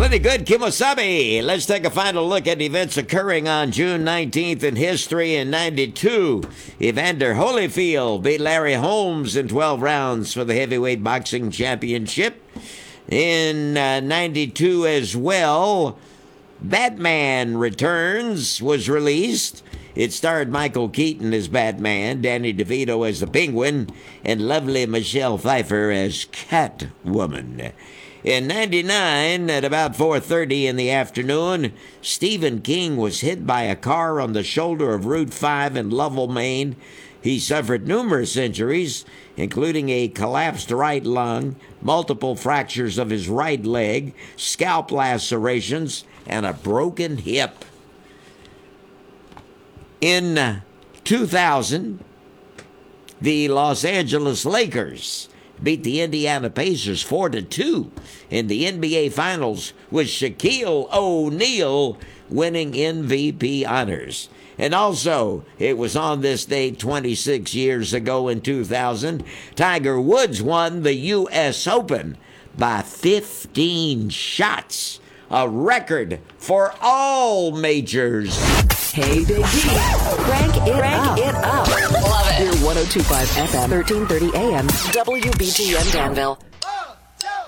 Pretty good, Kimosabe. Let's take a final look at events occurring on June 19th in history in 92. Evander Holyfield beat Larry Holmes in 12 rounds for the heavyweight boxing championship. In 92 as well, Batman Returns was released. It starred Michael Keaton as Batman, Danny DeVito as the Penguin, and lovely Michelle Pfeiffer as Catwoman. In 99, at about 4:30 in the afternoon, Stephen King was hit by a car on the shoulder of Route 5 in Lovell, Maine. He suffered numerous injuries, including a collapsed right lung, multiple fractures of his right leg, scalp lacerations, and a broken hip. In 2000, the Los Angeles Lakers beat the Indiana Pacers 4-2 in the NBA Finals, with Shaquille O'Neal winning MVP honors. And also, it was on this date 26 years ago in 2000, Tiger Woods won the U.S. Open by 15 shots, a record for all majors. Hey, Big D. Crank it up. Love it. Here, 102.5 FM, 1330 AM, WBGN Danville.